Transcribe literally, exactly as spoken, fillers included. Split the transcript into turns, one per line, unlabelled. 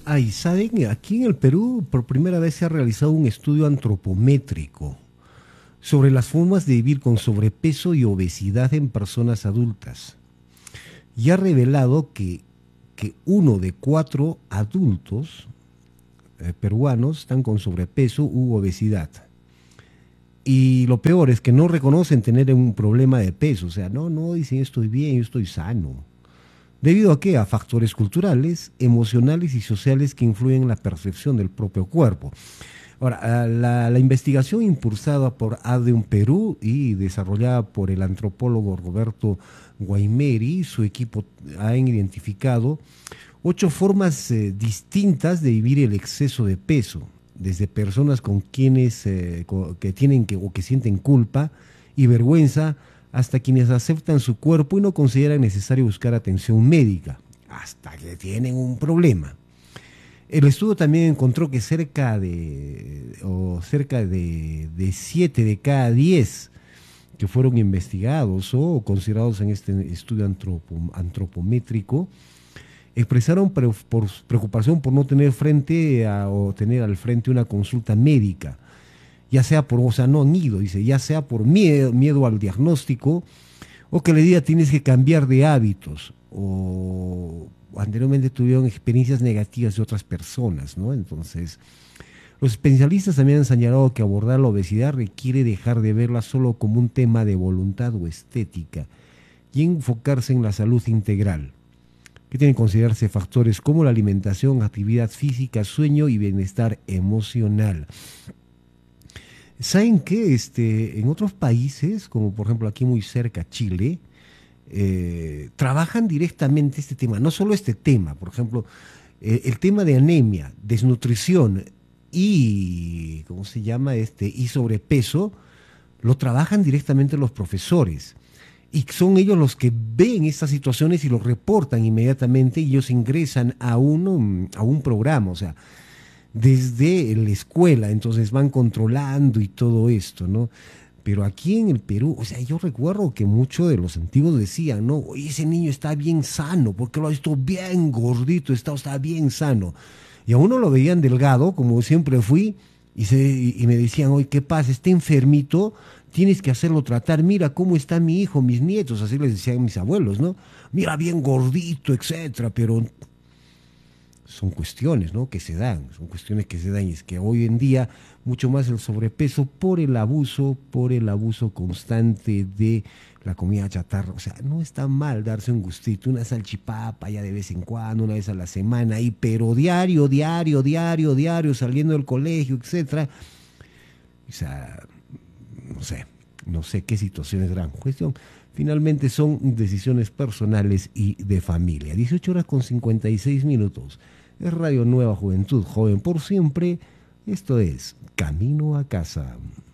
Ay, ¿saben? Aquí en el Perú por primera vez se ha realizado un estudio antropométrico sobre las formas de vivir con sobrepeso y obesidad en personas adultas. Y ha revelado que, que uno de cuatro adultos eh, peruanos están con sobrepeso u obesidad. Y lo peor es que no reconocen tener un problema de peso. O sea, no, no, dicen, estoy bien, yo estoy sano. ¿Debido a qué? A factores culturales, emocionales y sociales que influyen en la percepción del propio cuerpo. Ahora, la, la investigación impulsada por ADEUM Perú y desarrollada por el antropólogo Roberto Guaimeri y su equipo han identificado ocho formas eh, distintas de vivir el exceso de peso, desde personas con quienes eh, con, que tienen que o que sienten culpa y vergüenza, hasta quienes aceptan su cuerpo y no consideran necesario buscar atención médica, hasta que tienen un problema. El estudio también encontró que cerca de, o cerca de, de siete de cada diez que fueron investigados o considerados en este estudio antropo, antropométrico expresaron pre, por preocupación por no tener frente a, o tener al frente una consulta médica, ya sea por, o sea, no han ido, dice, ya sea por miedo, miedo al diagnóstico, o que le diga tienes que cambiar de hábitos, o anteriormente tuvieron experiencias negativas de otras personas, ¿no? Entonces, los especialistas también han señalado que abordar la obesidad requiere dejar de verla solo como un tema de voluntad o estética y enfocarse en la salud integral, que tienen que considerarse factores como la alimentación, actividad física, sueño y bienestar emocional. ¿Saben qué? Este, en otros países, como por ejemplo aquí muy cerca, Chile, eh, trabajan directamente este tema, no solo este tema, por ejemplo, eh, el tema de anemia, desnutrición y, ¿cómo se llama? Este, y sobrepeso, lo trabajan directamente los profesores. Y son ellos los que ven estas situaciones y los reportan inmediatamente y ellos ingresan a, uno, a un programa, o sea, desde la escuela, entonces van controlando y todo esto, ¿no? Pero aquí en el Perú, o sea, yo recuerdo que muchos de los antiguos decían, no, oye, ese niño está bien sano, porque lo ha visto bien gordito, está, está bien sano. Y a uno lo veían delgado, como siempre fui, y, se, y me decían, oye, ¿qué pasa? Está enfermito, tienes que hacerlo tratar, mira cómo está mi hijo, mis nietos, así les decían mis abuelos, ¿no? Mira, bien gordito, etcétera, pero son cuestiones, ¿no?, que se dan, son cuestiones que se dan, y es que hoy en día mucho más el sobrepeso por el abuso, por el abuso constante de la comida chatarra. O sea, no está mal darse un gustito, una salchipapa ya de vez en cuando, una vez a la semana, y, pero diario, diario, diario, diario, saliendo del colegio, etcétera. O sea, no sé, no sé qué situaciones gran cuestión. Finalmente son decisiones personales y de familia. dieciocho horas con cincuenta y seis minutos. Es Radio Nueva Juventud, joven por siempre. Esto es Camino a Casa.